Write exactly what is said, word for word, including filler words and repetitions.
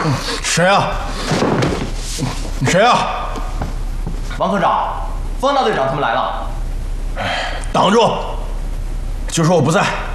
谁啊？你谁啊？ 王科长，方大队长他们来了。 挡住！就说我不在。